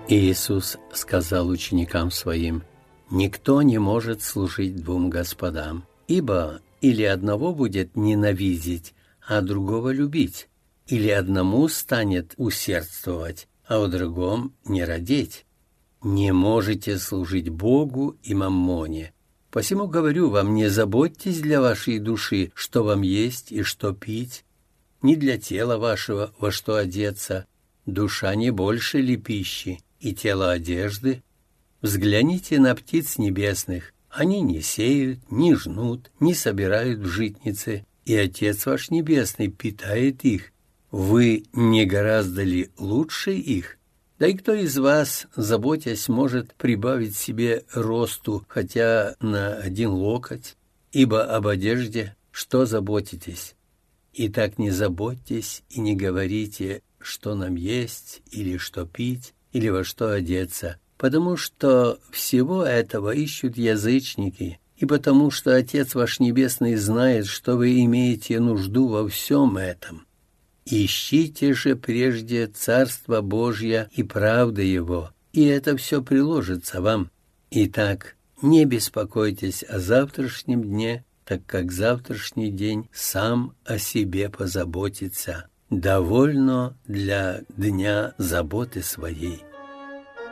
Иисус сказал ученикам Своим: «Никто не может служить двум господам, ибо или одного будет ненавидеть, а другого любить, или одному станет усердствовать, а о другом не радеть. Не можете служить Богу и маммоне. Посему говорю вам, не заботьтесь для вашей души, что вам есть и что пить, ни для тела вашего, во что одеться. Душа не больше ли пищи, и тело одежды? Взгляните на птиц небесных. Они не сеют, не жнут, не собирают в житницы, и Отец ваш Небесный питает их. Вы не гораздо ли лучше их? Да и кто из вас, заботясь, может прибавить себе росту хотя на 1 локоть? Ибо об одежде что заботитесь? Итак, не заботьтесь и не говорите, что нам есть, или что пить, или во что одеться, потому что всего этого ищут язычники, и потому что Отец ваш Небесный знает, что вы имеете нужду во всем этом. Ищите же прежде Царство Божье и правды Его, и это все приложится вам. Итак, не беспокойтесь о завтрашнем дне, так как завтрашний день сам о себе позаботится. Довольно для дня заботы своей.